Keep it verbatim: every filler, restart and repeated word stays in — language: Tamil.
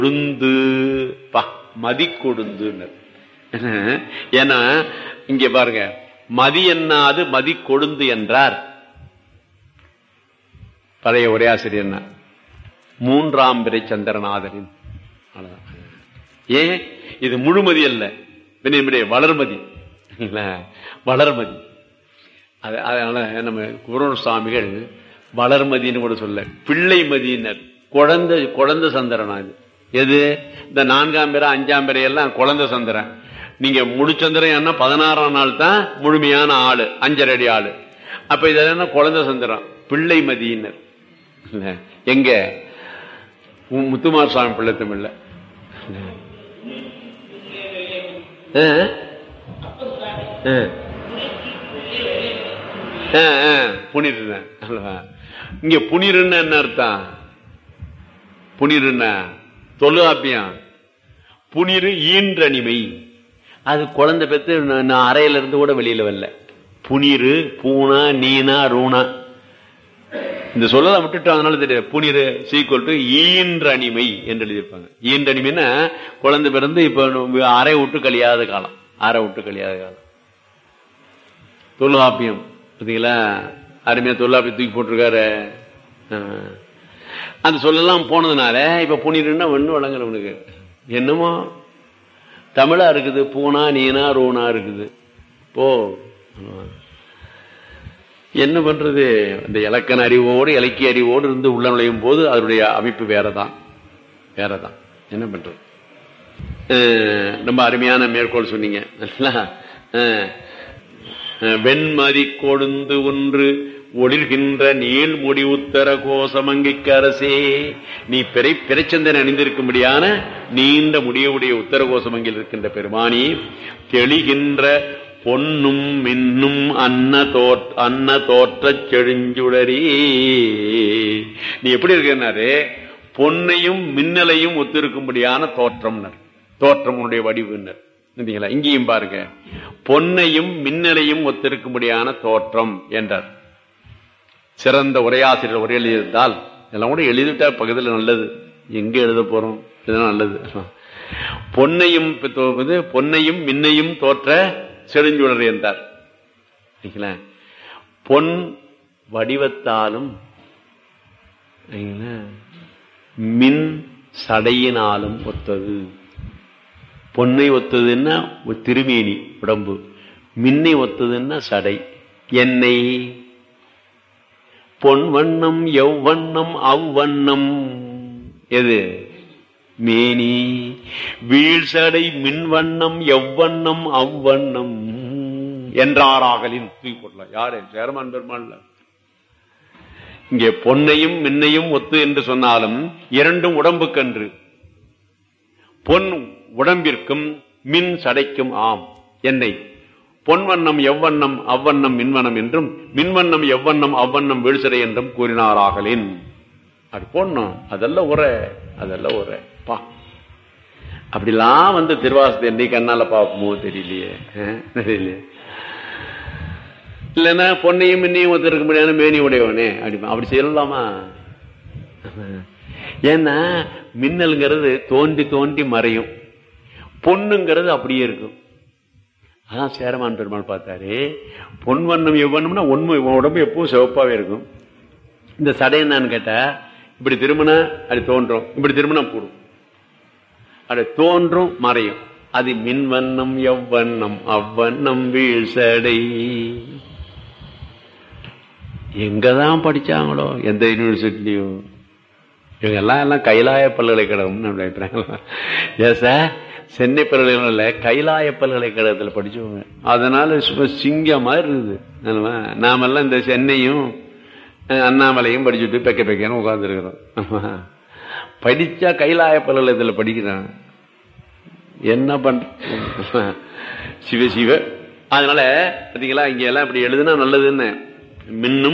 கொழுந்து மதி கொழுந்து. ஏன்னா இங்க பாருங்க, மதி என்னாது மதி கொழுந்து என்றார் பழைய உரையாசிரியர் மூன்றாம் பிறை சந்திரநாதரின். ஏன் இது முழுமதி அல்ல, வளர்மதி, வளர்மதி. அதனால நம்ம குரு சுவாமிகள் வளர்மதின்னு கூட சொல்ல, பிள்ளை மதியினர், குழந்தை குழந்தை சந்திரனா. இது எது? இந்த நான்காம் பிறை அஞ்சாம் பிறை எல்லாம் குழந்தை சந்திரன். நீங்க முழுச்சந்திரன் பதினாறாம் நாள் தான் முழுமையான ஆளு, அஞ்சரை அடி ஆளு. அப்ப இது என்ன? குழந்தை சந்திரன், பிள்ளை மதியினர். எங்க முத்துமார் சுவாமி பிள்ளை தமிழ்ல புனிருந்தேன். இங்க புனிருன்னு என்ன அர்த்தம்? புனிருன்ன தொல்காப்பியம் புனிரு ஈன்றனிமை. அது குழந்தை பெற்று நான் அறையில இருந்து கூட வெளியில வரல. புனிரு பூனா நீனா ரூனா இந்த சொல்லலாம் விட்டுட்டு, அதனால தெரியாது. புனிரு சீக்குவல் டு ஈன்றனிமை என்று எழுதியிருப்பாங்க. ஈன்றனிமைன்னா குழந்தை பிறந்து இப்ப அறை விட்டு கழியாத காலம், அறை விட்டு கழியாத காலம். தொல்காப்பியம் பார்த்தீங்களா? அருமையா தொல்காப்பியம் தூக்கி போட்டிருக்காரு. அந்த சொல்லலாம் போனதுனால இப்ப புனிருன்னா ஒண்ணு வழங்கலவனுக்கு என்னமோ தமிழா இருக்குது. பூனா நீனா ரூனா இருக்குது. போ என்ன பண்றது? இந்த இலக்கண அறிவோடு இலக்கிய அறிவோடு இருந்து உள்ள நுழையும் போது அதனுடைய அமைப்பு வேறதான் வேறதான். என்ன பண்றது? ரொம்ப அருமையான மேற்கோள் சொன்னீங்க. வெண்மதி கொழுந்து ஒன்று ஒளிர்கின்ற நீள் முடி உத்தர கோசமங்கைக்கு அரசே. நீ பிறை பிறைச்சந்தன் அணிந்திருக்கும்படியான நீண்ட முடியுடைய உத்தர கோசமங்கில் இருக்கின்ற பெருமானி, தெளிகின்ற பொன்னும் மின்னும் அன்ன தோற் அன்ன தோற்ற செழுஞ்சுடரி. நீ எப்படி இருக்கிறாரு? பொன்னையும் மின்னலையும் ஒத்திருக்கும்படியான தோற்றம், தோற்றம் உன்னுடைய வடிவுன்னர். இங்கேயும் பாருங்க, பொன்னையும் மின்னலையும் ஒத்திருக்கும்படியான தோற்றம் என்றார். சிறந்த உரையாசிரியர் உரை எழுதியிருந்தால் இதெல்லாம் கூட எழுதிட்டா பக்கத்தில் நல்லது. எங்க எழுத போறோம்? இதெல்லாம் நல்லது. பொன்னையும் பொன்னையும் மின்னையும் தோற்ற செழுஞ்சுடர் என்றார். பொன் வடிவத்தாலும் மின் சடையினாலும் ஒத்தது. பொன்னை ஒத்ததுன்னா திருமேனி உடம்பு, மின்னை ஒத்ததுன்னா சடை. எண்ணெய் பொன் வண்ணம் எவ்வண்ணம் அவ்வண்ணம் எது? மேனி. வீழ்சடை மின் வண்ணம் எவ்வண்ணம் அவ்வண்ணம் என்றாராகலின் தூக்கி போடலாம். யாரு? சேரமான் பெருமாள். இங்கே பொன்னையும் மின்னையும் ஒத்து என்று சொன்னாலும் இரண்டும் உடம்புக்கன்று. பொன் உடம்பிற்கும் மின் சடைக்கும் ஆம். எண்ணெய் பொன்வண்ணம் எவ்வண்ணம் அவ்வண்ணம் மின்வண்ணம் என்றும் மின்வண்ணம் எவ்வண்ணம் அவ்வண்ணம் வீழ்சடை என்றும் கூறினாராகலின். அது போடணும். அதெல்லாம் உரை, அதெல்லாம் உரை. பா அப்படிலாம் வந்து திருவாசத்தை என்னைக்கு கண்ணால பாப்போமோ தெரியலையே, தெரியலையே. இல்லைன்னா பொன்னையும் மின்னையும் ஒத்து இருக்க முடியாது மேனி உடையவனே அப்படி அப்படி செய்யலாமா? ஏன்னா மின்னல்ங்கிறது தோண்டி தோண்டி மறையும், பொண்ணுங்கிறது அப்படியே இருக்கும். அதான் சேரமான் பெருமாள் பார்த்தாரு, பொன் வண்ணம் எவ்வண்ணம்னா உண்மை உடம்பு எப்பவும் சிவப்பாவே இருக்கும். இந்த சடை என்னன்னு கேட்டா, இப்படி திரும்பினா அது தோன்றும், இப்படி திரும்பினா போடும், அது தோன்றும் மறையும். அது மின் வண்ணம் எவ்வண்ணம் அவ்வண்ணம் வீழ்சடை. எங்கதான் படிச்சாங்களோ, எந்த யூனிவர்சிட்டிலையோ, இவங்க எல்லாம் எல்லாம் கைலாய பல்கலைக்கழகம். ஏ சார், சென்னை பல்கலைக்கழகம் கைலாய பல்கலைக்கழகத்தில் படிச்சவங்க. அதனால சிங்க மாதிரி இருக்குது. நாமெல்லாம் இந்த சென்னையும் அண்ணாமலையும் படிச்சுட்டு பெக்க பெக்கன்னு உட்கார்ந்து இருக்கிறோம். படிச்சா கைலாய பல்கலைக்கழகத்தில் படிக்கிறான். என்ன பண்ற? சிவ சிவ. அதனால பாத்தீங்களா, இங்க எல்லாம் இப்படி எழுதுனா நல்லதுன்னு. மின்னும்